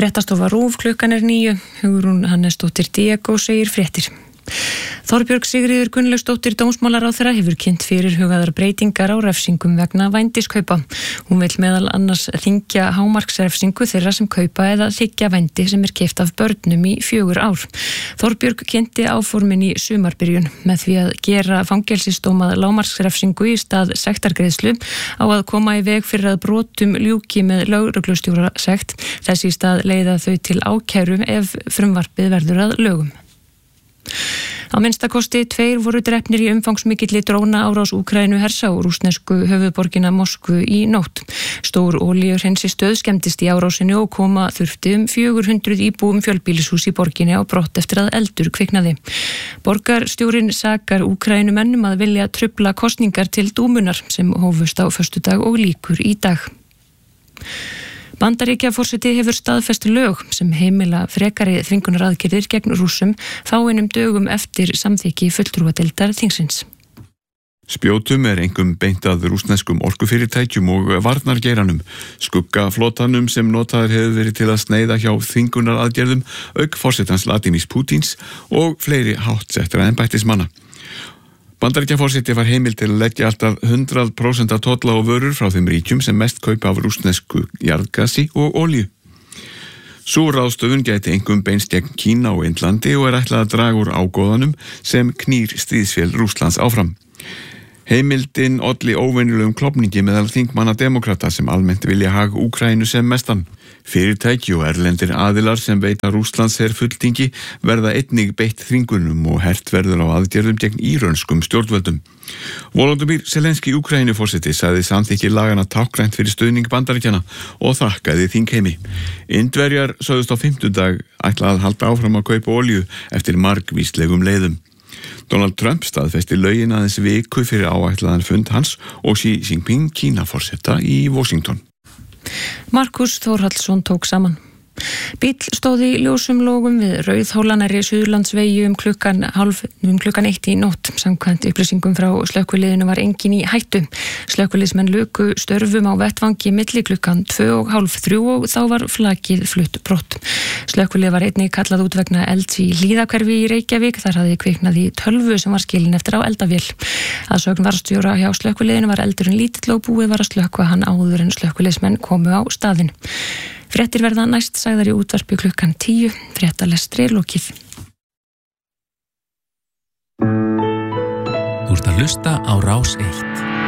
Fréttastofa RÚV, klukkan 9. Hugrún Hannesdóttir Diego segir fréttir. Þorbjörg Sigríður Gunnlaugsdóttir dómsmálaráðherra hefur kynnt fyrirhugaðar breytingar á refsingum vegna vændiskaupa. Hún vill meðal annars þyngja hámarksrefsingu þeirra sem kaupa eða þiggja vændi sem keypt af börnum í 4 ár. Þorbjörg kynnti áformin í sumarbyrjun með því að gera fangelsisdómað lágmarksrefsingu í stað sektargreiðslu á að koma í veg fyrir að brotum ljúki með lögreglustjórasekt. Þess í stað leiða þau til ákæru ef frumvarpið verður að lögum. Á minnstakosti 2 voru drepnir í umfangsmikilli drónaárás Úkraínuhers á rússnesku höfuðborgina Moskvu í nótt. Stór olíuhreinsistöð skemmdist í árásinu og koma þurfti 400 íbúum fjölbýlishús í borginni á brott eftir að eldur kviknaði. Borgarstjórinn sakar Úkraínumennum að vilja trufla kosningar til dúmunar sem hófust á föstudag og lýkur í dag. Bandaríkjaforseti hefur staðfest lög sem heimila frekari þvingunaraðgerðir gegn Rússum fáeinum dögum eftir samþykki fulltrúadeildar þingsins. Spjótum einkum beint að rússneskum orkufyrirtækjum og varnargeiranum, skuggaflotanum sem notaður hefur verið til að sneiða hjá þvingunaraðgerðum, auk forsetans Vladimírs Pútíns og fleiri háttsettra embættismanna. Bandaríkjaforseti var heimil til að leggja alltaf 100% tolla á vörur frá þeim ríkjum sem mest kaupa af rússnesku jarðgasi og olíu. Sú ráðstöfun gæti einkum beinst gegn Kína og Indlandi og ætlað að draga úr ágóðanum sem knýr stríðsvél Rússlands áfram. Heimildin olli óvenjulegum klofningi meðal þingmanna demokrata sem almennt vilja hag Úkraínu sem mestan. Fyrirtæki og erlendir aðilar sem veita Rússlands fulltingi verða einnig beitt þvingunum og hert verður á aðgerðum gegn írönskum stjórnvöldum. Volodymyr Zelenský Úkraínuforseti sagði samþykki lagana tákrænt fyrir stuðning Bandaríkjanna og þakkaði þingheimi. Indverjar sögðust á 5. ætla að halda áfram að kaupa olíu eftir margvíslegum leiðum. Donald Trump staðfesti lögin aðeins viku fyrir áætlaðan fund hans og Xi Jinping Kínaforseta í Washington. Markus Þórhallsson tók saman. Bíll stóð í ljósum logum við Rauðhólanæri Suðurlandsvegi klukkan 1 í nótt. Samkvæmt upplýsingum frá slökkviliðinu var enginn í hættu. Slökkviliðsmenn luku störfum á vettvangi milli klukkan 2:30 og þá var flakið flutt brott. Slökkvilið var einnig kallað út vegna elds í Hlíðahverfi í Reykjavík. Þar hafði kviknað í tölvu sem var skilin eftir á eldavél. Að sögn varðstjóra hjá slökkviliðinu var eldurinn lítill og búið var að slökkva hann áður en slökkviliðsmenn komu á staðinn. Fréttir verða næst sagðar í útvarpi klukkan 10, fréttalestri lokið. Þú ert að hlusta á Rás 1.